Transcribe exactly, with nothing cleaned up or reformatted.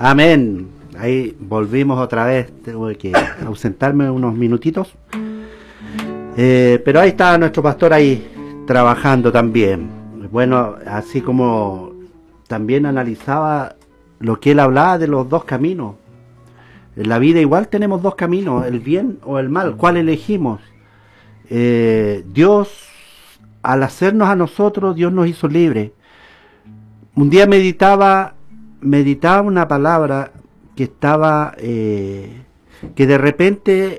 Amén. Ahí volvimos otra vez, tengo que ausentarme unos minutitos. Eh, pero ahí está nuestro pastor ahí trabajando también. Bueno, así como también analizaba lo que él hablaba de los dos caminos. En la vida igual tenemos dos caminos, el bien o el mal. ¿Cuál elegimos? Eh, Dios, al hacernos a nosotros, Dios nos hizo libres. Un día meditaba, meditaba una palabra que estaba, eh, que de repente